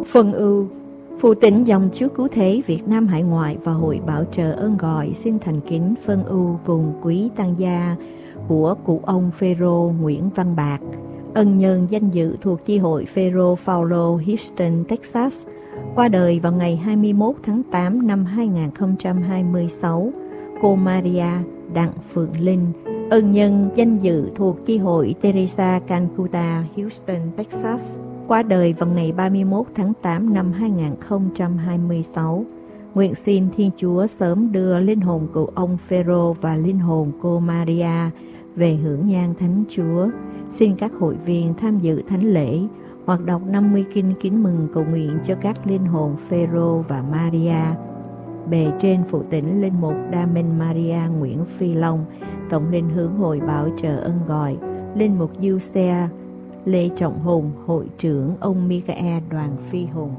Phân ưu. Phụ tỉnh dòng Chúa Cứu Thế Việt Nam Hải Ngoại và Hội Bảo trợ Ơn Gọi xin thành kính phân ưu cùng quý tang gia của cụ ông Phêrô Nguyễn Văn Bạc, ân nhân danh dự thuộc chi hội Phêrô Phaolô Houston, Texas, qua đời vào ngày 21 tháng 8 năm 2026. Cô Maria Đặng Phượng Linh, ân nhân danh dự thuộc chi hội Teresa Calcutta, Houston, Texas, qua đời vào ngày 31 tháng 8 năm 2026. Nguyện xin Thiên Chúa sớm đưa linh hồn cụ ông Phêrô và linh hồn cô Maria về hưởng nhang Thánh Chúa. Xin các hội viên tham dự thánh lễ hoặc đọc 50 kinh kính mừng cầu nguyện cho các linh hồn Phêrô và Maria. Bề trên phụ tỉnh linh mục Đa Minh Maria Nguyễn Phi Long, tổng linh hướng Hội Bảo trợ Ơn Gọi, linh mục Du Xe Lê Trọng Hùng, hội trưởng ông Michael Đoàn Phi Hùng.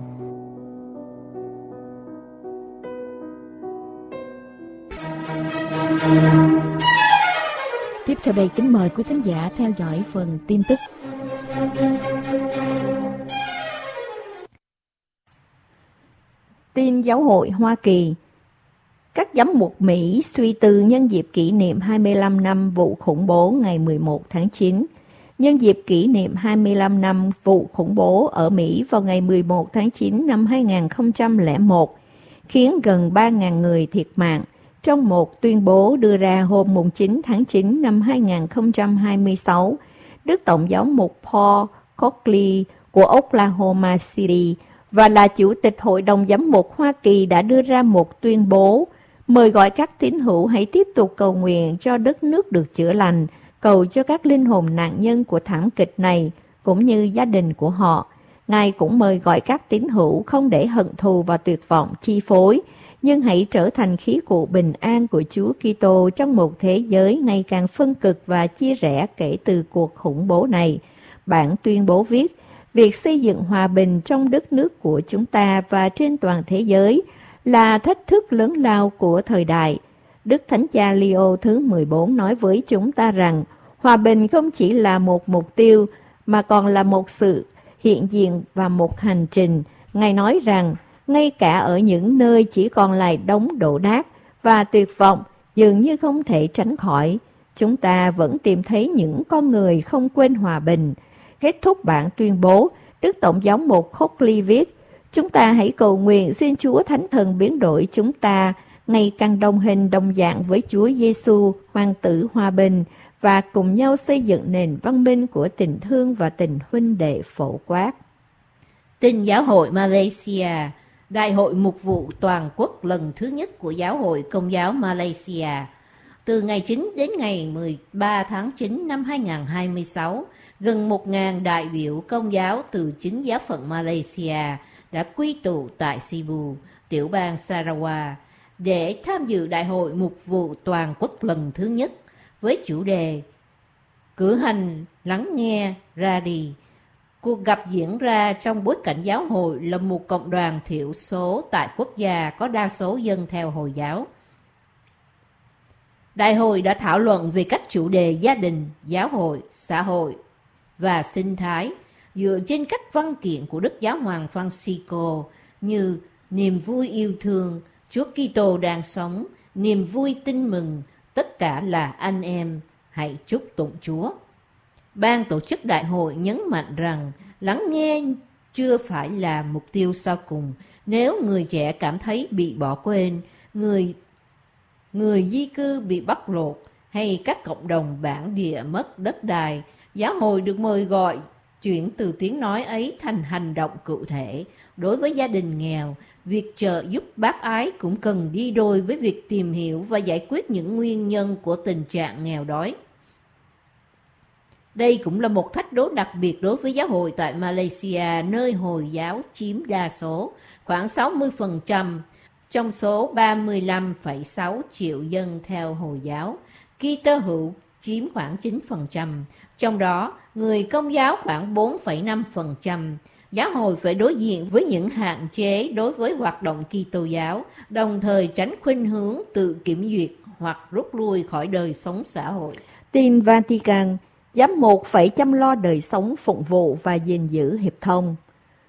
Tiếp theo đây kính mời quý thính giả theo dõi phần tin tức. Tin Giáo hội Hoa Kỳ. Các giám mục Mỹ suy tư nhân dịp kỷ niệm 25 năm vụ khủng bố ngày 11 tháng 9. Nhân dịp kỷ niệm 25 năm vụ khủng bố ở Mỹ vào ngày 11 tháng 9 năm 2001, khiến gần 3.000 người thiệt mạng, trong một tuyên bố đưa ra hôm 9 tháng 9 năm 2026, Đức Tổng giám mục Paul Cockley của Oklahoma City và là Chủ tịch Hội đồng Giám mục Hoa Kỳ đã đưa ra một tuyên bố mời gọi các tín hữu hãy tiếp tục cầu nguyện cho đất nước được chữa lành, cầu cho các linh hồn nạn nhân của thảm kịch này cũng như gia đình của họ. Ngài cũng mời gọi các tín hữu không để hận thù và tuyệt vọng chi phối, nhưng hãy trở thành khí cụ bình an của Chúa Kitô trong một thế giới ngày càng phân cực và chia rẽ kể từ cuộc khủng bố này. Bản tuyên bố viết, việc xây dựng hòa bình trong đất nước của chúng ta và trên toàn thế giới là thách thức lớn lao của thời đại. Đức Thánh Cha Leo thứ 14 nói với chúng ta rằng, hòa bình không chỉ là một mục tiêu, mà còn là một sự hiện diện và một hành trình. Ngài nói rằng, ngay cả ở những nơi chỉ còn lại đống đổ nát và tuyệt vọng dường như không thể tránh khỏi, chúng ta vẫn tìm thấy những con người không quên hòa bình. Kết thúc bản tuyên bố, Đức Tổng giám mục Cockley viết, chúng ta hãy cầu nguyện xin Chúa Thánh Thần biến đổi chúng ta ngày càng đồng hình đồng dạng với Chúa Giêsu, Hoàng tử hòa bình, và cùng nhau xây dựng nền văn minh của tình thương và tình huynh đệ phổ quát. Tin Giáo hội Malaysia. Đại hội mục vụ toàn quốc lần thứ nhất của Giáo hội Công giáo Malaysia. Từ ngày 9 đến ngày 13 tháng 9 năm 2026, gần 1.000 đại biểu Công giáo từ 9 giáo phận Malaysia đã quy tụ tại Cebu, tiểu bang Sarawak, để tham dự Đại hội mục vụ toàn quốc lần thứ nhất với chủ đề Cử hành lắng nghe ra đi. Cuộc gặp diễn ra trong bối cảnh giáo hội là một cộng đoàn thiểu số tại quốc gia có đa số dân theo Hồi giáo. Đại hội đã thảo luận về các chủ đề gia đình, giáo hội, xã hội và sinh thái dựa trên các văn kiện của Đức Giáo hoàng Francisco như niềm vui yêu thương, Chúa Kitô đang sống, niềm vui tin mừng, tất cả là anh em, hãy chúc tụng Chúa. Ban tổ chức đại hội nhấn mạnh rằng lắng nghe chưa phải là mục tiêu sau cùng. Nếu người trẻ cảm thấy bị bỏ quên, người di cư bị bóc lột hay các cộng đồng bản địa mất đất đai, giáo hội được mời gọi chuyển từ tiếng nói ấy thành hành động cụ thể. Đối với gia đình nghèo, việc trợ giúp bác ái cũng cần đi đôi với việc tìm hiểu và giải quyết những nguyên nhân của tình trạng nghèo đói. Đây cũng là một thách đố đặc biệt đối với giáo hội tại Malaysia, nơi Hồi giáo chiếm đa số, khoảng 60% trong số 35,6 triệu dân theo Hồi giáo. Kitô hữu chiếm khoảng 9%, trong đó người Công giáo khoảng 4,5%. Giáo hội phải đối diện với những hạn chế đối với hoạt động Kitô giáo, đồng thời tránh khuynh hướng tự kiểm duyệt hoặc rút lui khỏi đời sống xã hội. Tin Vatican. Giám mục phải chăm lo đời sống phụng vụ và gìn giữ hiệp thông.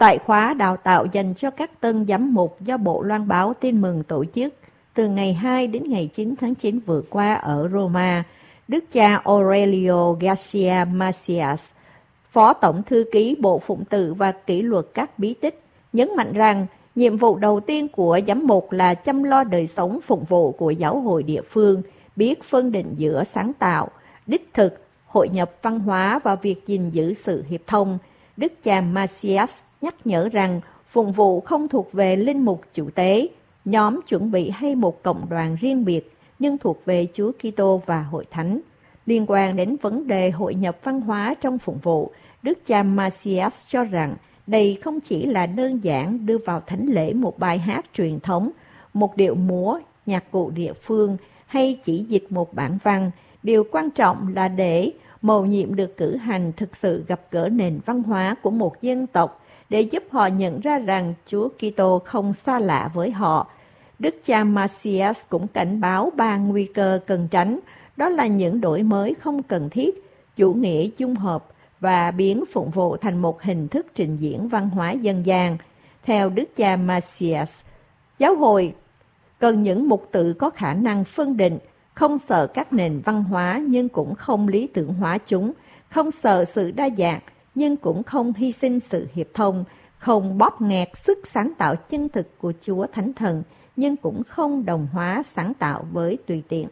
Tại khóa đào tạo dành cho các tân giám mục do Bộ Loan báo Tin mừng tổ chức từ ngày 2 đến ngày 9 tháng 9 vừa qua ở Roma, Đức cha Aurelio Garcia Macias, Phó Tổng Thư ký Bộ Phụng tự và Kỷ luật các bí tích, nhấn mạnh rằng nhiệm vụ đầu tiên của giám mục là chăm lo đời sống phụng vụ của giáo hội địa phương, biết phân định giữa sáng tạo, đích thực, hội nhập văn hóa và việc gìn giữ sự hiệp thông. Đức cha Macias nhắc nhở rằng phụng vụ không thuộc về linh mục chủ tế, nhóm chuẩn bị hay một cộng đoàn riêng biệt, nhưng thuộc về Chúa Kitô và hội thánh. Liên quan đến vấn đề hội nhập văn hóa trong phụng vụ, Đức cha Macias cho rằng đây không chỉ là đơn giản đưa vào thánh lễ một bài hát truyền thống, một điệu múa, nhạc cụ địa phương hay chỉ dịch một bản văn. Điều quan trọng là để mầu nhiệm được cử hành thực sự gặp gỡ nền văn hóa của một dân tộc để giúp họ nhận ra rằng Chúa Kitô không xa lạ với họ. Đức cha Macias cũng cảnh báo 3 nguy cơ cần tránh, đó là những đổi mới không cần thiết, chủ nghĩa dung hợp và biến phụng vụ thành một hình thức trình diễn văn hóa dân gian. Theo Đức cha Macias, giáo hội cần những mục tử có khả năng phân định, không sợ các nền văn hóa nhưng cũng không lý tưởng hóa chúng, không sợ sự đa dạng nhưng cũng không hy sinh sự hiệp thông, không bóp nghẹt sức sáng tạo chân thực của Chúa Thánh Thần nhưng cũng không đồng hóa sáng tạo với tùy tiện.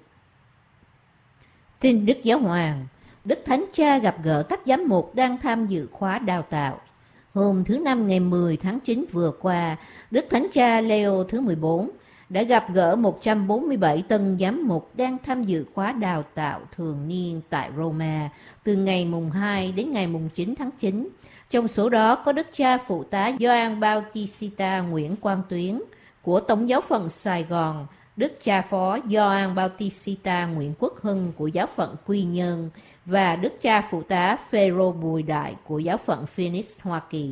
Tin Đức Giáo Hoàng, Đức Thánh Cha gặp gỡ các giám mục đang tham dự khóa đào tạo. Hôm thứ Năm ngày 10 tháng 9 vừa qua, Đức Thánh Cha Leo thứ 14 đã gặp gỡ 147 tân giám mục đang tham dự khóa đào tạo thường niên tại Roma từ ngày mùng 2 đến ngày mùng 9 tháng 9. Trong số đó có Đức cha Phụ tá Gioan Bautista Nguyễn Quang Tuyến của Tổng giáo phận Sài Gòn, Đức cha Phó Gioan Bautista Nguyễn Quốc Hưng của giáo phận Quy Nhơn và Đức cha Phụ tá Phêrô Bùi Đại của giáo phận Phoenix, Hoa Kỳ.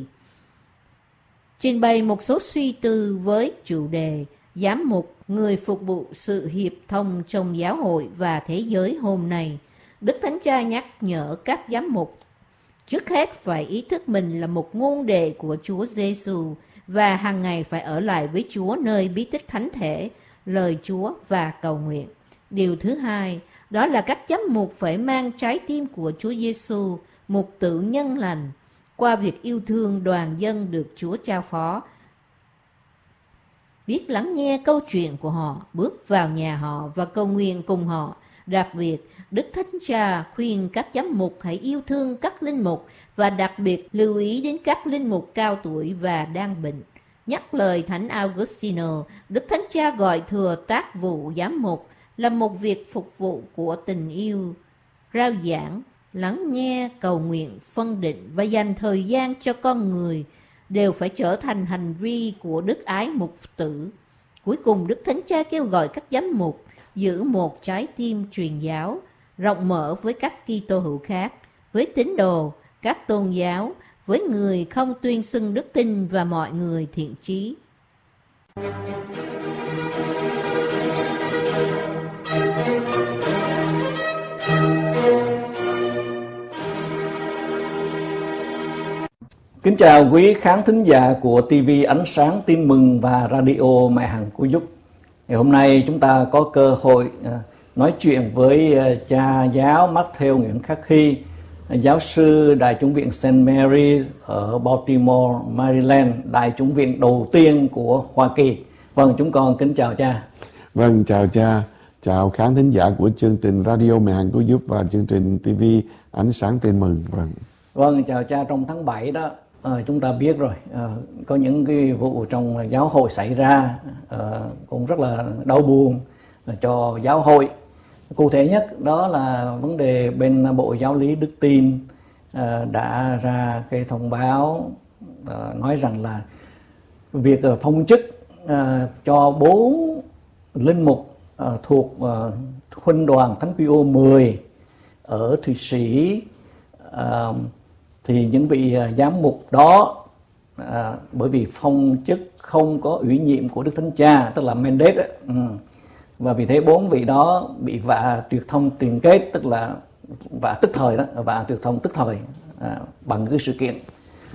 Trình bày một số suy tư với chủ đề Giám mục, người phục vụ sự hiệp thông trong giáo hội và thế giới hôm nay, Đức Thánh Cha nhắc nhở các giám mục trước hết phải ý thức mình là một môn đệ của Chúa Giêsu và hàng ngày phải ở lại với Chúa nơi bí tích thánh thể, lời Chúa và cầu nguyện. Điều thứ hai, đó là các giám mục phải mang trái tim của Chúa Giêsu, mục tử nhân lành, qua việc yêu thương đoàn dân được Chúa trao phó. Biết lắng nghe câu chuyện của họ, bước vào nhà họ và cầu nguyện cùng họ. Đặc biệt, Đức Thánh Cha khuyên các giám mục hãy yêu thương các linh mục và đặc biệt lưu ý đến các linh mục cao tuổi và đang bệnh. Nhắc lời Thánh Augustino, Đức Thánh Cha gọi thừa tác vụ giám mục là một việc phục vụ của tình yêu, rao giảng, lắng nghe, cầu nguyện, phân định và dành thời gian cho con người đều phải trở thành hành vi của đức ái mục tử. Cuối cùng, Đức Thánh Cha kêu gọi các giám mục giữ một trái tim truyền giáo, rộng mở với các Kitô hữu khác, với tín đồ, các tôn giáo, với người không tuyên xưng đức tin và mọi người thiện chí. Kính chào quý khán thính giả của TV Ánh Sáng Tin Mừng và Radio Mẹ Hằng Cứu Giúp. Ngày hôm nay chúng ta có cơ hội nói chuyện với cha giáo Matthew Nguyễn Khắc Hy, giáo sư Đại chủng viện St. Mary ở Baltimore, Maryland, đại chủng viện đầu tiên của Hoa Kỳ. Vâng, chúng con kính chào cha. Vâng, chào cha, chào khán thính giả của chương trình Radio Mẹ Hằng Cứu Giúp và chương trình TV Ánh Sáng Tin Mừng. Vâng, chào cha. Trong tháng 7 đó, chúng ta biết rồi, có những cái vụ trong giáo hội xảy ra cũng rất là đau buồn cho giáo hội. Cụ thể nhất đó là vấn đề bên Bộ Giáo lý Đức Tin đã ra cái thông báo nói rằng là việc phong chức cho 4 linh mục thuộc Huynh đoàn Thánh Pio 10 ở Thụy Sĩ, thì những vị giám mục đó bởi vì phong chức không có ủy nhiệm của Đức Thánh Cha, tức là mandate ấy, và vì thế 4 vị đó bị vạ tuyệt thông tiền kết, tức là vạ tức thời đó, vạ tuyệt thông tức thời bằng cái sự kiện.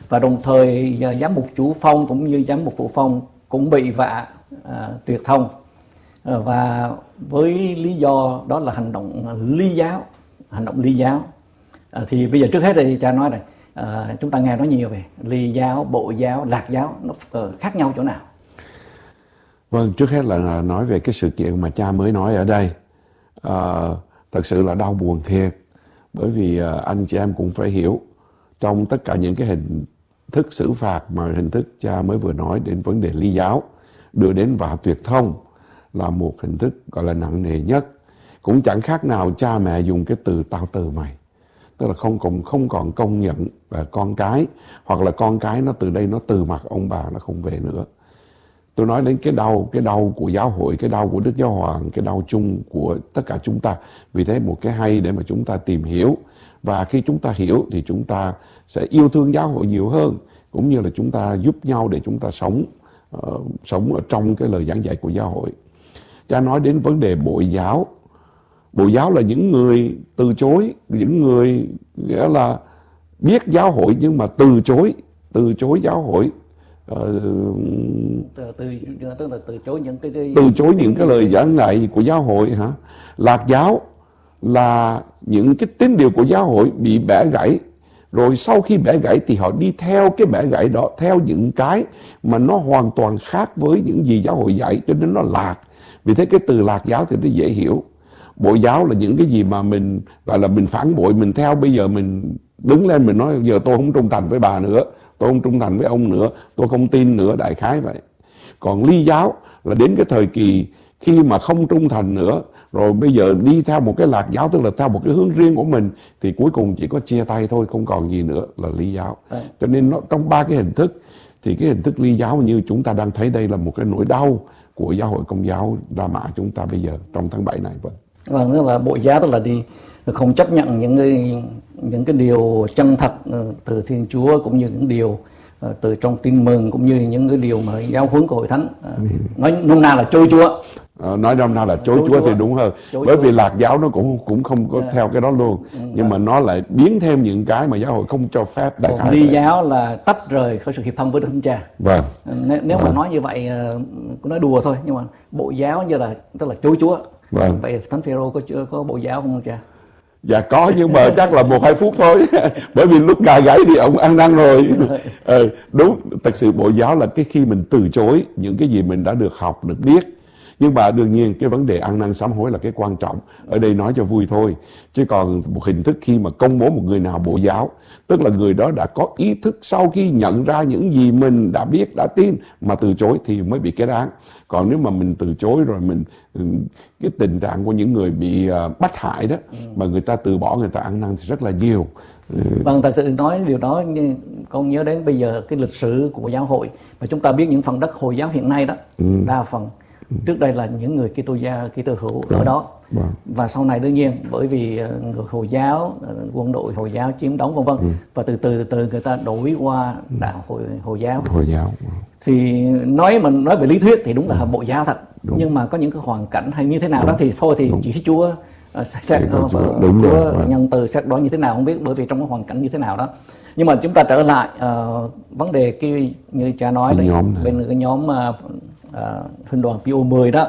và đồng thời giám mục chủ phong cũng như giám mục phụ phong cũng bị vạ tuyệt thông, và với lý do đó là hành động ly giáo. Thì bây giờ trước hết thì cha nói này, chúng ta nghe nói nhiều về ly giáo, bộ giáo, lạc giáo, nó khác nhau chỗ nào? Vâng, trước hết là nói về cái sự kiện mà cha mới nói ở đây. Thật sự là đau buồn thiệt, bởi vì anh chị em cũng phải hiểu, trong tất cả những cái hình thức xử phạt mà hình thức cha mới vừa nói đến vấn đề ly giáo, đưa đến vạ tuyệt thông là một hình thức gọi là nặng nề nhất. Cũng chẳng khác nào cha mẹ dùng cái từ tao từ mày, tức là không còn công nhận là con cái, hoặc là con cái nó từ đây nó từ mặt ông bà, nó không về nữa. Tôi nói đến cái đau của giáo hội, cái đau của Đức Giáo Hoàng, cái đau chung của tất cả chúng ta. Vì thế một cái hay để mà chúng ta tìm hiểu, và khi chúng ta hiểu thì chúng ta sẽ yêu thương giáo hội nhiều hơn, cũng như là chúng ta giúp nhau để chúng ta sống ở trong cái lời giảng dạy của giáo hội. Cha nói đến vấn đề bội giáo. Bội giáo là những người từ chối, những người nghĩa là biết giáo hội nhưng mà từ chối giáo hội. Tức là từ chối những cái lời giảng dạy của giáo hội hả? Lạc giáo là những cái tín điều của giáo hội bị bẻ gãy, rồi sau khi bẻ gãy thì họ đi theo cái bẻ gãy đó, theo những cái mà nó hoàn toàn khác với những gì giáo hội dạy, cho nên nó lạc. Vì thế cái từ lạc giáo thì nó dễ hiểu. Bội giáo là những cái gì mà mình gọi là mình phản bội, mình theo, bây giờ mình đứng lên mình nói giờ tôi không trung thành với bà nữa, tôi không trung thành với ông nữa, tôi không tin nữa, đại khái vậy. Còn ly giáo là đến cái thời kỳ khi mà không trung thành nữa, rồi bây giờ đi theo một cái lạc giáo, tức là theo một cái hướng riêng của mình, thì cuối cùng chỉ có chia tay thôi, không còn gì nữa là ly giáo. Cho nên nó trong ba cái hình thức, thì cái hình thức ly giáo như chúng ta đang thấy đây là một cái nỗi đau của giáo hội Công giáo La Mã chúng ta bây giờ trong tháng 7 này. Vâng, tức là bội giáo tức là đi không chấp nhận những cái điều chân thật từ Thiên Chúa, cũng như những điều từ trong Tin Mừng, cũng như những cái điều mà giáo huấn của Hội Thánh. Nói nôm na là chối Chúa. Nói nôm na là chối Chúa thì đúng hơn. Bởi vì lạc giáo nó cũng không có theo cái đó luôn. Nhưng mà nó lại biến thêm những cái mà giáo hội không cho phép. Ly giáo là tách rời khỏi sự hiệp thông với Đức Thánh Cha. Vâng. Nếu mà nói như vậy, nói đùa thôi, nhưng mà bội giáo như là tức là chối Chúa. Vâng. Vậy Thánh Phêrô có bội giáo không cha? Dạ có, nhưng mà chắc là 1-2 phút thôi. Bởi vì lúc gà gáy thì ông ăn năn rồi. Đúng, thật sự bội giáo là cái khi mình từ chối những cái gì mình đã được học, được biết. Nhưng mà đương nhiên cái vấn đề ăn năn sám hối là cái quan trọng. Ở đây nói cho vui thôi. Chứ còn một hình thức khi mà công bố một người nào bội giáo, tức là người đó đã có ý thức sau khi nhận ra những gì mình đã biết, đã tin mà từ chối thì mới bị kết án. Còn nếu mà mình từ chối rồi cái tình trạng của những người bị bắt hại đó, mà người ta từ bỏ, người ta ăn năn thì rất là nhiều. Vâng, thật sự nói điều đó con nhớ đến bây giờ cái lịch sử của giáo hội, mà chúng ta biết những phần đất Hồi giáo hiện nay đó, đa phần trước đây là những người Kitô hữu ở đó. Và sau này đương nhiên bởi vì người Hồi giáo, quân đội Hồi giáo chiếm đóng vân vân, và từ từ người ta đổi qua đạo Hồi giáo. Thì nói về lý thuyết thì đúng là bộ giáo thật, nhưng mà có những cái hoàn cảnh hay như thế nào đó thì thôi thì chỉ Chúa xét Chúa nhân từ xét đó như thế nào không biết, bởi vì trong cái hoàn cảnh như thế nào đó. Nhưng mà chúng ta trở lại vấn đề kia như cha nói đấy, bên cái nhóm Phinh đoàn Pio 10 đó,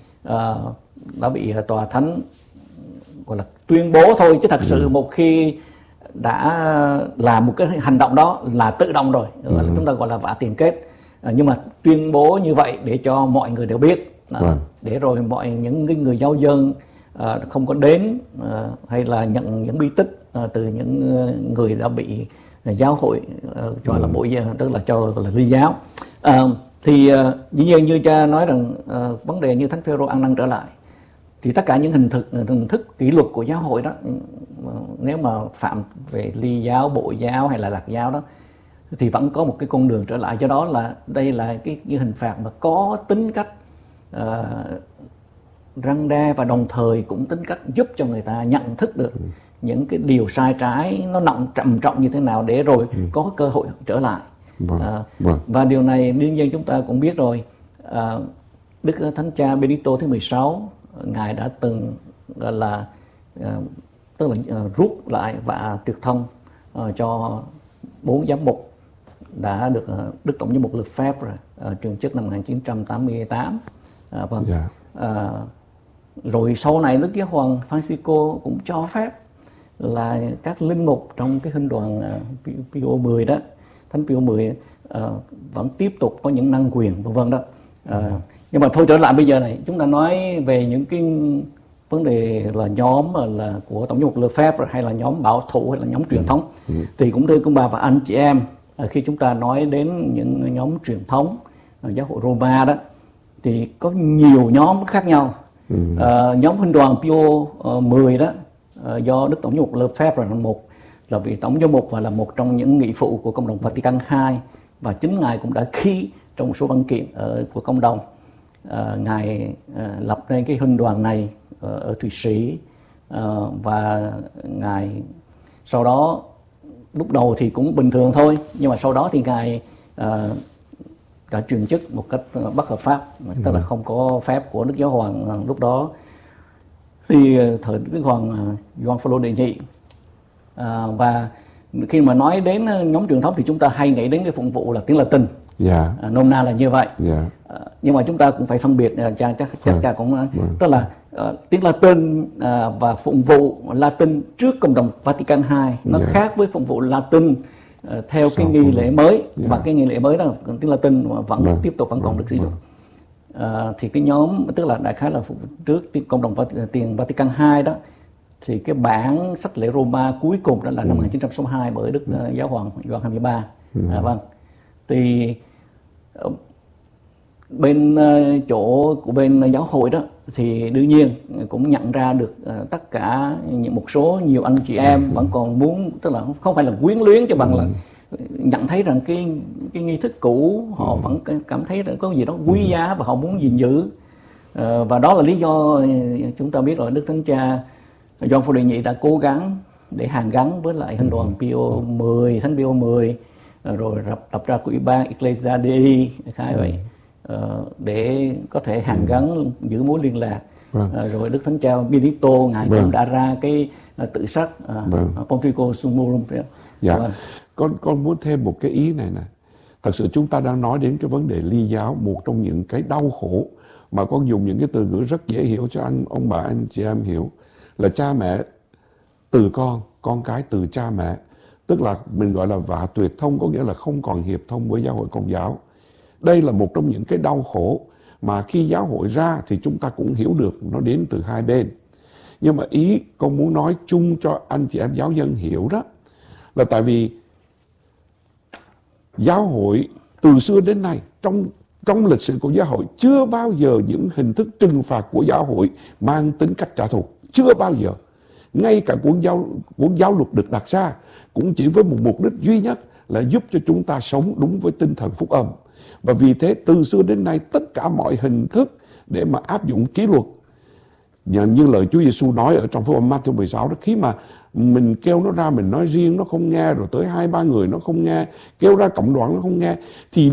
đã bị tòa thánh gọi là tuyên bố thôi, chứ thật sự một khi đã làm một cái hành động đó là tự động rồi, chúng ta gọi là vạ tiền kết. Nhưng mà tuyên bố như vậy để cho mọi người đều biết, để rồi những người giáo dân không có đến hay là nhận những bi tích từ những người đã bị giáo hội cho là bội giáo, tức là cho là ly giáo. Thì dĩ nhiên như cha nói rằng vấn đề như Thánh Phêrô ăn năn trở lại, thì tất cả những hình thức kỷ luật của giáo hội đó, nếu mà phạm về ly giáo, bội giáo hay là lạc giáo đó, thì vẫn có một cái con đường trở lại. Do đó là đây là cái hình phạt mà có tính cách răn đe, và đồng thời cũng tính cách giúp cho người ta nhận thức được những cái điều sai trái nó trầm trọng như thế nào, để rồi có cơ hội trở lại. Và điều này đương nhiên chúng ta cũng biết rồi, Đức Thánh Cha Benedicto thứ 16 ngài đã từng gọi là tức là rút lại và tuyệt thông cho 4 giám mục đã được Đức Tổng giám mục Lefebvre truyền chức năm 1988. Vâng. Rồi sau này Đức Giáo hoàng Francisco cũng cho phép là các linh mục trong cái huynh đoàn Pio 10 đó, Thánh Pio 10 vẫn tiếp tục có những năng quyền vân vân đó. Nhưng mà thôi trở lại bây giờ này, chúng ta nói về những cái vấn đề là nhóm là của Tổng giám mục Lefebvre hay là nhóm bảo thủ hay là nhóm truyền thống. Thì cũng thưa quý bà và anh chị em, khi chúng ta nói đến những nhóm truyền thống giáo hội Roma đó thì có nhiều nhóm khác nhau. Nhóm huynh đoàn Pio 10 đó do Đức Tổng giám mục Lefebvre là một, là vị tổng giám mục và là một trong những nghị phụ của Cộng đồng Vatican II, và chính ngài cũng đã ký trong một số văn kiện của cộng đồng. Ngài lập nên cái huynh đoàn này ở Thụy Sĩ, và ngài sau đó lúc đầu thì cũng bình thường thôi, nhưng mà sau đó thì ngài đã truyền chức một cách bất hợp pháp, tức là không có phép của Đức Giáo hoàng lúc đó. Thì thời Đức Hoàng Gioan Phaolô đệ nhị, và khi mà nói đến nhóm truyền thống thì chúng ta hay nghĩ đến cái phụng vụ là tiếng Latin. Nôm na là như vậy. Nhưng mà chúng ta cũng phải phân biệt, cha cũng tức là tiếng Latin và phụng vụ Latin trước Cộng đồng Vatican II nó khác với phụng vụ Latin theo cái nghi lễ mới, và cái nghi lễ mới đó tiếng Latin vẫn tiếp tục vẫn còn được sử dụng. Thì cái nhóm tức là đại khái là trước Cộng đồng tiền Vatican II đó, thì cái bản sách lễ Roma cuối cùng đó là năm 1962 bởi Đức Giáo hoàng Gioan 23. Vâng. Thì bên chỗ của bên giáo hội đó thì đương nhiên cũng nhận ra được tất cả một số nhiều anh chị em vẫn còn muốn, tức là không phải là quyến luyến cho bằng là nhận thấy rằng cái nghi thức cũ họ vẫn cảm thấy rằng có gì đó quý giá và họ muốn gìn giữ. Và đó là lý do chúng ta biết rồi, Đức Thánh Cha Gioan Phaolô đệ nhị đã cố gắng để hàn gắn với lại huynh đoàn Pio 10, Thánh Pio 10, rồi lập ra Ủy ban Ecclesia Dei khai vậy, để có thể hàn gắn giữ mối liên lạc. Rồi Đức Thánh Cha Benedicto ngài cũng đã ra cái tự sắc Pontifical Summorum. Con muốn thêm một cái ý này nè. Thật sự chúng ta đang nói đến cái vấn đề ly giáo, một trong những cái đau khổ mà con dùng những cái từ ngữ rất dễ hiểu cho ông bà anh chị em hiểu, là cha mẹ từ con cái từ cha mẹ. Tức là mình gọi là vạ tuyệt thông, có nghĩa là không còn hiệp thông với giáo hội Công giáo. Đây là một trong những cái đau khổ mà khi giáo hội ra thì chúng ta cũng hiểu được nó đến từ hai bên. Nhưng mà ý con muốn nói chung cho anh chị em giáo dân hiểu đó, là tại vì giáo hội từ xưa đến nay, trong lịch sử của giáo hội, chưa bao giờ những hình thức trừng phạt của giáo hội mang tính cách trả thù. Chưa bao giờ. Ngay cả cuốn giáo luật được đặt ra cũng chỉ với một mục đích duy nhất là giúp cho chúng ta sống đúng với tinh thần phúc âm. Và vì thế từ xưa đến nay tất cả mọi hình thức để mà áp dụng kỷ luật, như lời Chúa Giêsu nói ở trong phúc âm Matthew 16 đó, khi mà mình kêu nó ra, mình nói riêng nó không nghe, rồi tới 2-3 người nó không nghe, kêu ra cộng đoàn nó không nghe, thì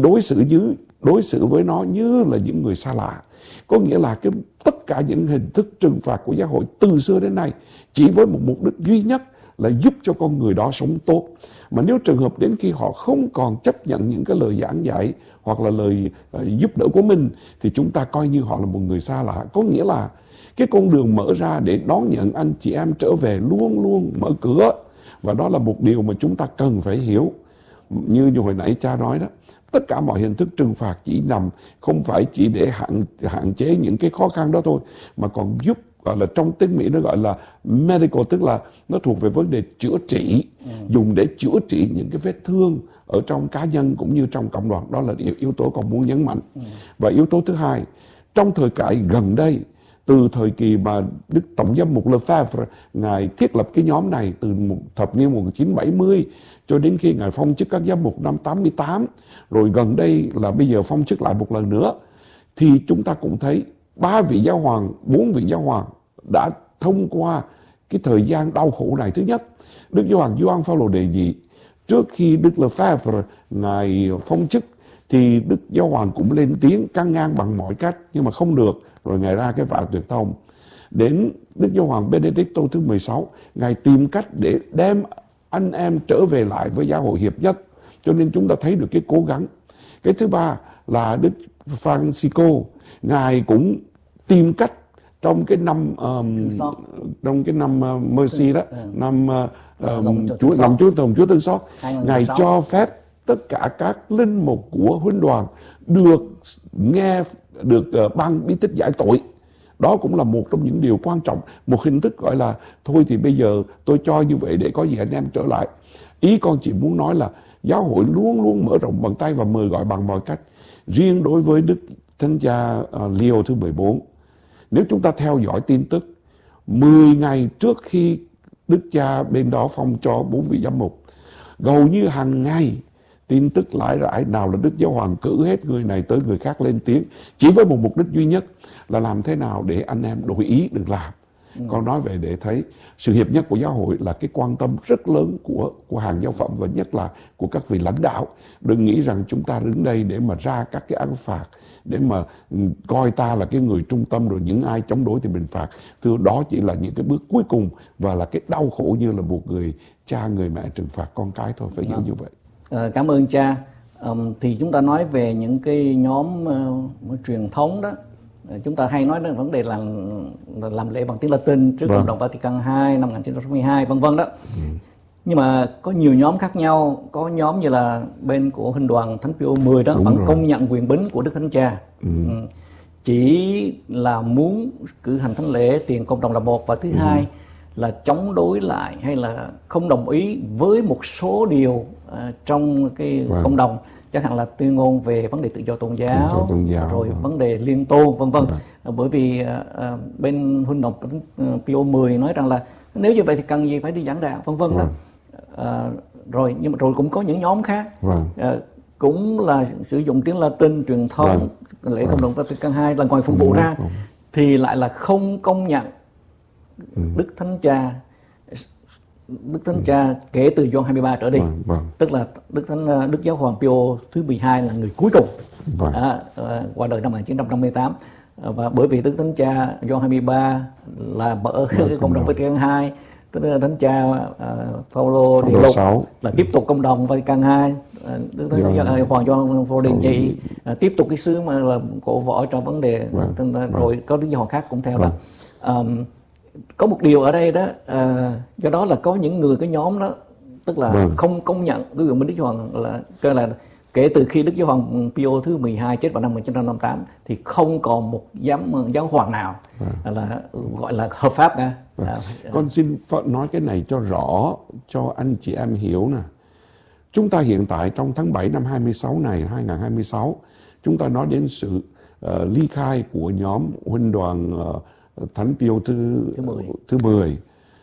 đối xử với nó như là những người xa lạ. Có nghĩa là tất cả những hình thức trừng phạt của giáo hội từ xưa đến nay chỉ với một mục đích duy nhất là giúp cho con người đó sống tốt. Mà nếu trường hợp đến khi họ không còn chấp nhận những cái lời giảng dạy hoặc là lời giúp đỡ của mình, thì chúng ta coi như họ là một người xa lạ. Có nghĩa là cái con đường mở ra để đón nhận anh chị em trở về luôn luôn mở cửa. Và đó là một điều mà chúng ta cần phải hiểu. Như hồi nãy cha nói đó, tất cả mọi hình thức trừng phạt chỉ nằm không phải chỉ để hạn chế những cái khó khăn đó thôi, mà còn giúp, gọi là trong tiếng Mỹ nó gọi là medical, tức là nó thuộc về vấn đề chữa trị, dùng để chữa trị những cái vết thương ở trong cá nhân cũng như trong cộng đoàn. Đó là yếu tố còn muốn nhấn mạnh. Và yếu tố thứ hai, trong thời kỳ gần đây, từ thời kỳ mà Đức Tổng giám mục Lefebvre ngài thiết lập cái nhóm này từ thập niên 1970 cho đến khi ngài phong chức các giám mục năm 88, rồi gần đây là bây giờ phong chức lại một lần nữa, thì chúng ta cũng thấy 4 vị giáo hoàng đã thông qua cái thời gian đau khổ này. Thứ nhất, Đức Giáo hoàng Gioan Phaolô đệ nhị, trước khi Đức Lefebvre ngài phong chức thì Đức Giáo hoàng cũng lên tiếng can ngăn bằng mọi cách, nhưng mà không được, rồi ngài ra cái vạ tuyệt thông. Đến Đức Giáo hoàng Benedicto thứ 16, ngài tìm cách để đem anh em trở về lại với giáo hội hiệp nhất. Cho nên chúng ta thấy được cái cố gắng. Cái thứ ba là Đức Francisco, Ngài cũng tìm cách trong cái năm Mercy đó, năm Chúa thương xót, Ngài cho phép tất cả các linh mục của huynh đoàn được ban bí tích giải tội. Đó cũng là một trong những điều quan trọng, một hình thức gọi là thôi thì bây giờ tôi cho như vậy để có gì anh em trở lại. Ý con chỉ muốn nói là giáo hội luôn luôn mở rộng bàn tay và mời gọi bằng mọi cách. Riêng đối với Đức Thánh Cha Leo thứ 14, nếu chúng ta theo dõi tin tức, 10 ngày trước khi Đức Cha bên đó phong cho 4 vị giám mục, hầu như hàng ngày tin tức lãi rãi, nào là Đức Giáo Hoàng cử hết người này tới người khác lên tiếng, chỉ với một mục đích duy nhất là làm thế nào để anh em đổi ý được làm. Con nói về để thấy sự hiệp nhất của giáo hội là cái quan tâm rất lớn của hàng giáo phẩm và nhất là của các vị lãnh đạo. Đừng nghĩ rằng chúng ta đứng đây để mà ra các cái án phạt, để mà coi ta là cái người trung tâm rồi những ai chống đối thì mình phạt. Thưa, đó chỉ là những cái bước cuối cùng và là cái đau khổ như là một người cha người mẹ trừng phạt con cái thôi, phải hiểu như vậy. Cảm ơn cha. Thì chúng ta nói về những cái nhóm truyền thống đó, chúng ta hay nói đến vấn đề làm lễ bằng tiếng Latin trước Cộng đồng Vatican II năm 1962 vân vân đó. Nhưng mà có nhiều nhóm khác nhau, có nhóm như là bên của Huynh đoàn Thánh Pio X đó vẫn công nhận quyền bính của Đức Thánh Cha. Chỉ là muốn cử hành thánh lễ tiền cộng đồng là một, và thứ hai là chống đối lại hay là không đồng ý với một số điều trong cái cộng đồng, chẳng hạn là tuyên ngôn về vấn đề tự do tôn giáo, rồi vấn đề liên tôn vân vân. Bởi vì bên Huynh đoàn Pio X nói rằng là nếu như vậy thì cần gì phải đi giảng đạo vân vân đó. Nhưng mà rồi cũng có những nhóm khác cũng là sử dụng tiếng Latin truyền thống lễ cộng đồng Vatican II, là ngoài phục vụ ra thì lại là không công nhận Đức Thánh Cha kể từ Gioan 23 trở đi. Tức là Đức Giáo Hoàng Pio thứ 12 là người cuối cùng qua đời năm 1958. Và bởi vì Đức Thánh Cha Gioan 23 là mở cộng đồng Vatican II, Đức Thánh Cha Phaolô Đệ Lục là tiếp tục cộng đồng Vatican II, Đức Thánh Cha Hoàng Gioan Phổ Đình Trị tiếp tục cái sứ mà là cổ võ trong vấn đề, rồi có Đức Giáo Hoàng khác cũng theo là có một điều ở đây đó, do đó là có những người cái nhóm đó tức là không công nhận cái quyền bính Đức Giáo Hoàng, là kể từ khi Đức Giáo Hoàng Pio thứ 12 chết vào năm 1958 thì không còn một giáo hoàng nào là gọi là hợp pháp cả. Con xin nói cái này cho rõ cho anh chị em hiểu nè. Chúng ta hiện tại trong tháng 7 năm 2026, chúng ta nói đến sự ly khai của nhóm Huynh đoàn Thánh Pio thứ 10.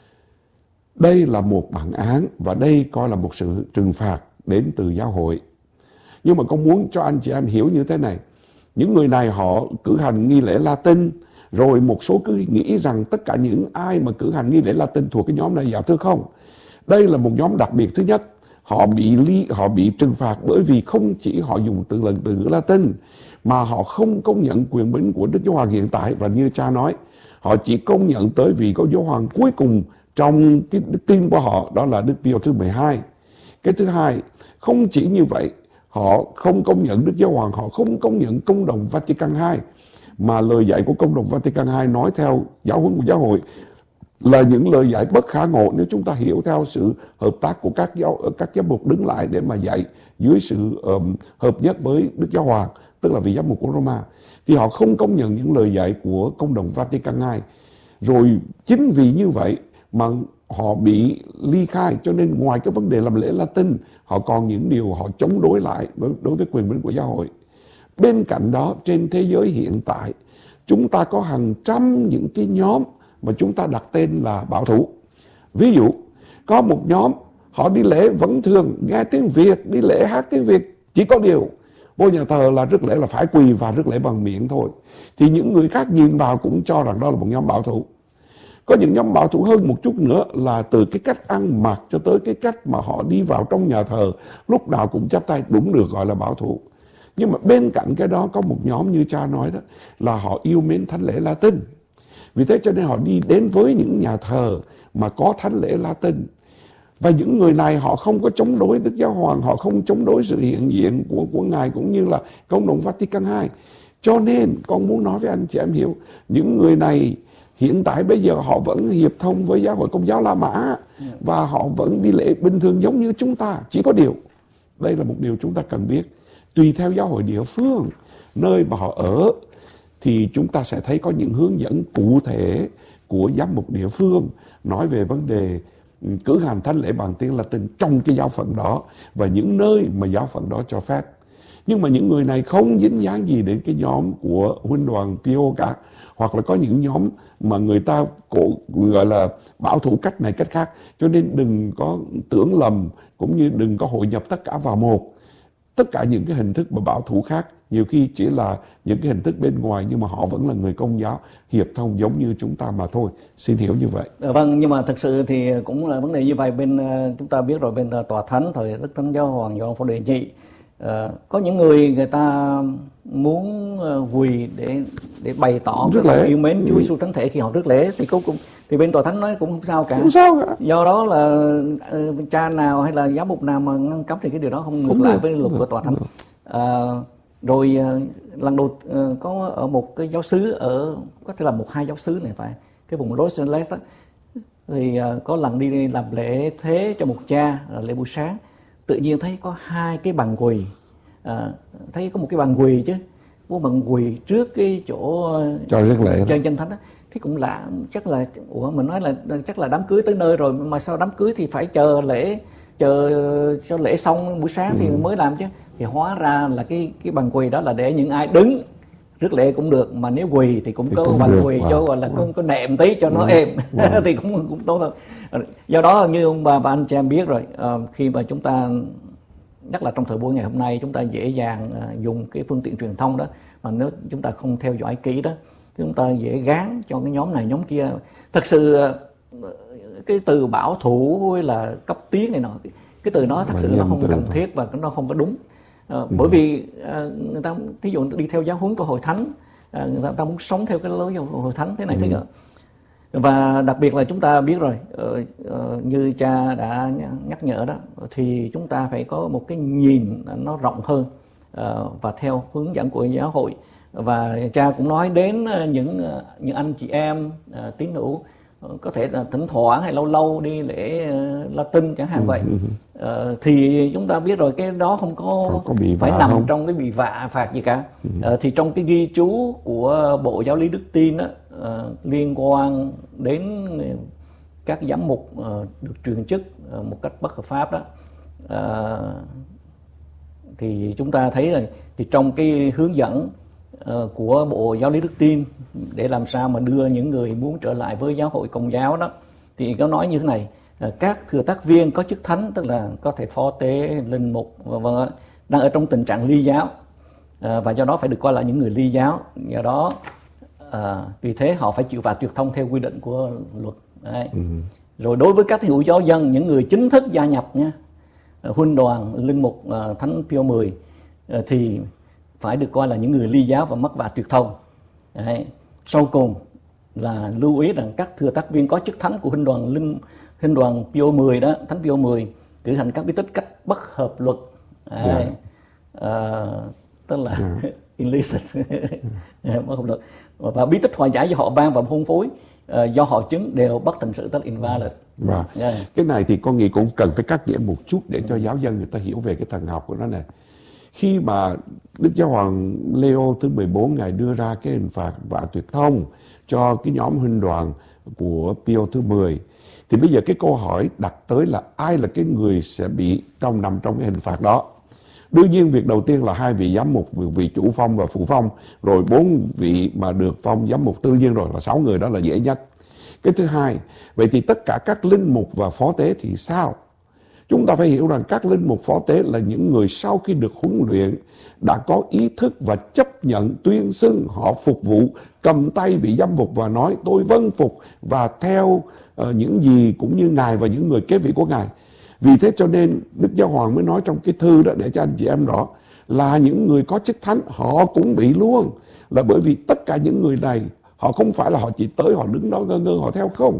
Đây là một bản án và đây coi là một sự trừng phạt đến từ giáo hội. Nhưng mà con muốn cho anh chị em hiểu như thế này. Những người này họ cử hành nghi lễ Latin, rồi một số cứ nghĩ rằng tất cả những ai mà cử hành nghi lễ Latin thuộc cái nhóm này vào. Thưa không, đây là một nhóm đặc biệt. Thứ nhất, họ bị trừng phạt bởi vì không chỉ họ dùng từ ngữ Latin, mà họ không công nhận quyền bính của Đức Giáo Hoàng hiện tại. Và như cha nói, họ chỉ công nhận tới vì có Giáo Hoàng cuối cùng trong cái đức tin của họ, đó là Đức Pio thứ 12. Cái thứ hai, không chỉ như vậy, họ không công nhận Đức Giáo Hoàng, họ không công nhận Công đồng Vatican II, mà lời dạy của Công đồng Vatican II nói theo giáo huấn của giáo hội là những lời dạy bất khả ngộ nếu chúng ta hiểu theo sự hợp tác của các giám mục đứng lại để mà dạy dưới sự hợp nhất với Đức Giáo Hoàng, tức là vị giám mục của Roma, thì họ không công nhận những lời dạy của Công đồng Vatican II. Rồi chính vì như vậy mà họ bị ly khai, cho nên ngoài cái vấn đề làm lễ Latin, họ còn những điều họ chống đối lại đối với quyền bính của giáo hội. Bên cạnh đó, trên thế giới hiện tại, chúng ta có hàng trăm những cái nhóm mà chúng ta đặt tên là bảo thủ. Ví dụ, có một nhóm họ đi lễ vẫn thường nghe tiếng Việt, đi lễ hát tiếng Việt, chỉ có điều vô nhà thờ là rước lễ là phải quỳ và rước lễ bằng miệng thôi. Thì những người khác nhìn vào cũng cho rằng đó là một nhóm bảo thủ. Có những nhóm bảo thủ hơn một chút nữa là từ cái cách ăn mặc cho tới cái cách mà họ đi vào trong nhà thờ, lúc nào cũng chắp tay, đúng được gọi là bảo thủ. Nhưng mà bên cạnh cái đó có một nhóm như cha nói đó, là họ yêu mến thánh lễ Latin. Vì thế cho nên họ đi đến với những nhà thờ mà có thánh lễ Latin. Và những người này họ không có chống đối Đức Giáo Hoàng, họ không chống đối sự hiện diện của Ngài cũng như là Công đồng Vatican II. Cho nên con muốn nói với anh chị em hiểu, những người này hiện tại bây giờ họ vẫn hiệp thông với Giáo hội Công giáo La Mã và họ vẫn đi lễ bình thường giống như chúng ta. Chỉ có điều, đây là một điều chúng ta cần biết, tùy theo giáo hội địa phương, nơi mà họ ở, thì chúng ta sẽ thấy có những hướng dẫn cụ thể của giám mục địa phương nói về vấn đề cử hành thánh lễ bằng tiếng Latin trong cái giáo phận đó và những nơi mà giáo phận đó cho phép. Nhưng mà những người này không dính dáng gì đến cái nhóm của huynh đoàn Pio cả, hoặc là có những nhóm mà người ta gọi là bảo thủ cách này cách khác, cho nên đừng có tưởng lầm cũng như đừng có hội nhập tất cả vào một. Tất cả những cái hình thức mà bảo thủ khác nhiều khi chỉ là những cái hình thức bên ngoài, nhưng mà họ vẫn là người Công giáo hiệp thông giống như chúng ta mà thôi. Xin hiểu như vậy. Vâng, nhưng mà thực sự thì cũng là vấn đề như vậy. Bên chúng ta biết rồi, bên Tòa Thánh thời Đức Thánh Giáo Hoàng Gioan Phổ Đệ Nhị, có những người ta muốn quỳ để bày tỏ yêu mến Chúa Giêsu Thánh Thể khi họ rước lễ, thì cuối cùng thì bên Tòa Thánh nói cũng không sao cả. Không sao cả. Do đó là cha nào hay là giám mục nào mà ngăn cấm thì cái điều đó không ngược lại với luật của Tòa Thánh. Rồi lần đầu có ở một cái giáo xứ ở, có thể là 1-2 giáo xứ này phải, cái vùng Los Angeles đó, thì có lần đi làm lễ thế cho một cha, lễ buổi sáng, tự nhiên thấy có 2 cái bàn quỳ, thấy có một cái bàn quỳ chứ, một bàn quỳ trước cái chỗ cho rước lễ cho chân thánh đó. Thế cũng lạ, chắc là mình nói là chắc là đám cưới tới nơi rồi, mà sao đám cưới thì phải chờ cho lễ xong buổi sáng thì mới làm chứ. Thì hóa ra là cái bàn quỳ đó là để những ai đứng rước lễ cũng được, mà nếu quỳ thì cũng có bàn quỳ cho gọi là có nệm tí cho nó êm thì cũng tốt hơn. Do đó như ông bà và anh chị em biết rồi, khi mà chúng ta nhất là trong thời buổi ngày hôm nay, chúng ta dễ dàng dùng cái phương tiện truyền thông đó, mà nếu chúng ta không theo dõi kỹ đó, chúng ta dễ gán cho cái nhóm này nhóm kia. Thật sự cái từ bảo thủ hay là cấp tiến này nọ, cái từ đó thật sự nó không cần thiết và nó không có đúng. Bởi vì người ta thí dụ đi theo giáo huấn của Hội Thánh, người ta muốn sống theo cái lối Hội Thánh thế này thế nữa. Và đặc biệt là chúng ta biết rồi, như cha đã nhắc nhở đó, thì chúng ta phải có một cái nhìn nó rộng hơn và theo hướng dẫn của giáo hội. Và cha cũng nói đến những anh chị em tín hữu có thể là thỉnh thoảng hay lâu lâu đi lễ Latin chẳng hạn vậy, thì chúng ta biết rồi cái đó không có phải nằm không? Trong cái bị vạ phạt gì cả. Thì trong cái ghi chú của Bộ Giáo lý Đức Tin đó, liên quan đến các giám mục được truyền chức một cách bất hợp pháp đó, thì chúng ta thấy là thì trong cái hướng dẫn của Bộ Giáo lý Đức Tin để làm sao mà đưa những người muốn trở lại với giáo hội Công giáo đó, thì có nói như thế này: các thừa tác viên có chức thánh, tức là có thể phó tế, linh mục và đang ở trong tình trạng ly giáo, và do đó phải được coi là những người ly giáo. Do đó vì thế họ phải chịu phạt tuyệt thông theo quy định của luật. Đấy. Rồi đối với các hữu giáo dân, những người chính thức gia nhập nha, huynh đoàn linh mục Thánh Pio X thì phải được coi là những người ly giáo và mắc phạt tuyệt thông. Đấy. Sau cùng là lưu ý rằng các thừa tác viên có chức thánh của huynh đoàn Pio X đó, Thánh Pio X cử hành các bí tích cách bất hợp luật. Đấy. Tức là illicit, bất hợp luật, và bí tích hòa giải do họ ban và hôn phối do họ chứng đều bất thành sự, tức là invalid. Cái này thì con nghĩ cũng cần phải cắt nghĩa một chút để cho giáo dân người ta hiểu về cái thần học của nó này. Khi mà Đức Giáo Hoàng Leo thứ 14 ngài đưa ra cái hình phạt vạ tuyệt thông cho cái nhóm huynh đoàn của Pio thứ 10, thì bây giờ cái câu hỏi đặt tới là ai là cái người sẽ bị nằm trong cái hình phạt đó. Đương nhiên việc đầu tiên là 2 vị giám mục, vị chủ phong và phụ phong, rồi 4 vị mà được phong giám mục, đương nhiên rồi là 6 người đó là dễ nhất. Cái thứ hai, vậy thì tất cả các linh mục và phó tế thì sao? Chúng ta phải hiểu rằng các linh mục phó tế là những người sau khi được huấn luyện đã có ý thức và chấp nhận tuyên xưng họ phục vụ, cầm tay vị giám mục và nói tôi vâng phục và theo những gì cũng như ngài và những người kế vị của ngài. Vì thế cho nên Đức Giáo Hoàng mới nói trong cái thư đó để cho anh chị em rõ là những người có chức thánh họ cũng bị luôn, là bởi vì tất cả những người này họ không phải là họ chỉ tới họ đứng đó ngơ ngơ họ theo không.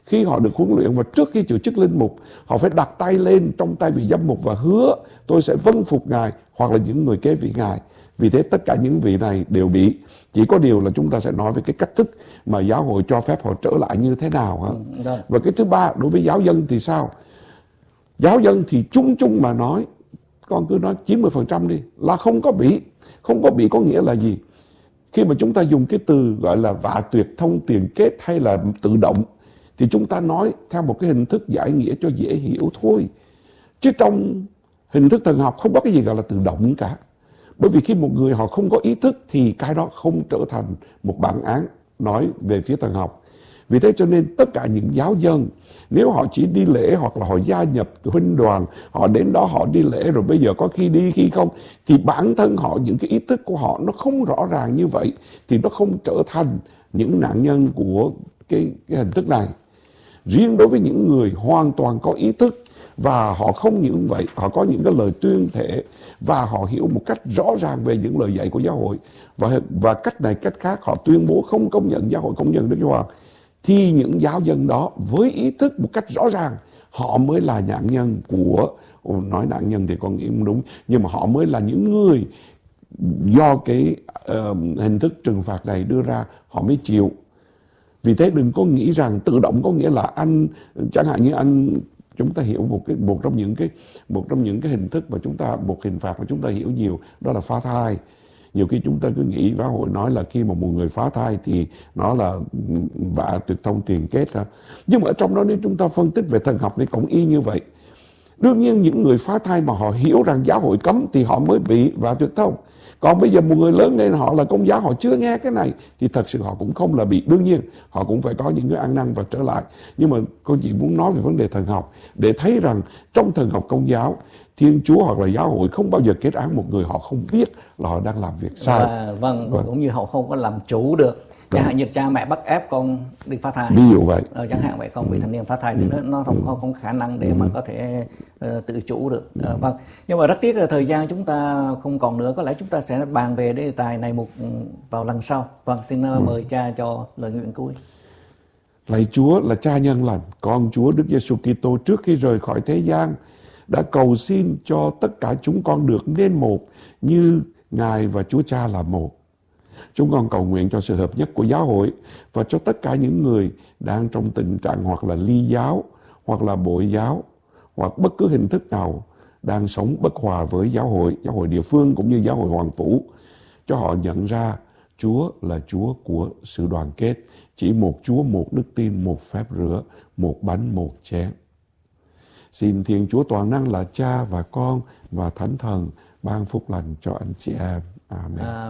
khi họ được huấn luyện và trước khi chịu chức linh mục, họ phải đặt tay lên trong tay vị giám mục và hứa tôi sẽ vâng phục Ngài hoặc là những người kế vị Ngài. Vì thế tất cả những vị này đều bị. Chỉ có điều là chúng ta sẽ nói về cái cách thức mà giáo hội cho phép họ trở lại như thế nào. Và cái thứ ba, đối với giáo dân thì sao? Giáo dân thì chung chung mà nói, con cứ nói 90% đi, là không có bị. Không có bị có nghĩa là gì? Khi mà chúng ta dùng cái từ gọi là vạ tuyệt thông tiền kết hay là tự động, thì chúng ta nói theo một cái hình thức giải nghĩa cho dễ hiểu thôi. Chứ trong hình thức thần học không có cái gì gọi là tự động cả. Bởi vì khi một người họ không có ý thức thì cái đó không trở thành một bản án nói về phía thần học. Vì thế cho nên tất cả những giáo dân, nếu họ chỉ đi lễ hoặc là họ gia nhập huynh đoàn, họ đến đó họ đi lễ rồi bây giờ có khi đi khi không, thì bản thân họ, những cái ý thức của họ nó không rõ ràng như vậy, thì nó không trở thành những nạn nhân của cái hình thức này. Riêng đối với những người hoàn toàn có ý thức và họ không những vậy, họ có những cái lời tuyên thệ và họ hiểu một cách rõ ràng về những lời dạy của giáo hội, và cách này cách khác họ tuyên bố không công nhận giáo hội công nhận Đức Giáo Hoàng, thì những giáo dân đó với ý thức một cách rõ ràng họ mới là nạn nhân của, nói nạn nhân thì con nghĩ không đúng, nhưng mà họ mới là những người do cái hình thức trừng phạt này đưa ra họ mới chịu. Vì thế đừng có nghĩ rằng tự động có nghĩa là anh, chẳng hạn như anh, chúng ta hiểu một trong những cái hình thức mà chúng ta, một hình phạt mà chúng ta hiểu nhiều, đó là phá thai. Nhiều khi chúng ta cứ nghĩ giáo hội nói là khi mà một người phá thai thì nó là vạ tuyệt thông tiền kết ra. Nhưng mà ở trong đó nếu chúng ta phân tích về thần học thì cũng y như vậy. Đương nhiên những người phá thai mà họ hiểu rằng giáo hội cấm thì họ mới bị vạ tuyệt thông. Còn bây giờ một người lớn lên họ là công giáo, họ chưa nghe cái này thì thật sự họ cũng không là bị. Đương nhiên họ cũng phải có những cái ăn năn và trở lại. Nhưng mà cô chỉ muốn nói về vấn đề thần học để thấy rằng trong thần học công giáo, Thiên Chúa hoặc là giáo hội không bao giờ kết án một người họ không biết là họ đang làm việc sai. Vâng, cũng như họ không có làm chủ được. Chẳng hạn như cha mẹ bắt ép con đi phá thai, ví dụ vậy. Chẳng hạn vậy, con bị thanh niên phá thai thì nó không khả năng để mà có thể tự chủ được. Vâng, nhưng mà rất tiếc là thời gian chúng ta không còn nữa, có lẽ chúng ta sẽ bàn về đề tài này vào lần sau. Vâng, xin mời cha cho lời nguyện cuối. Lạy Chúa là Cha nhân lành, con Chúa Đức Giêsu Kitô trước khi rời khỏi thế gian đã cầu xin cho tất cả chúng con được nên một như Ngài và Chúa Cha là một. Chúng con cầu nguyện cho sự hợp nhất của giáo hội và cho tất cả những người đang trong tình trạng hoặc là ly giáo, hoặc là bội giáo, hoặc bất cứ hình thức nào đang sống bất hòa với giáo hội địa phương cũng như giáo hội hoàng phủ, cho họ nhận ra Chúa là Chúa của sự đoàn kết, chỉ một Chúa, một đức tin, một phép rửa, một bánh, một chén. Xin Thiên Chúa toàn năng là Cha và Con và Thánh Thần ban phúc lành cho anh chị em. Amen.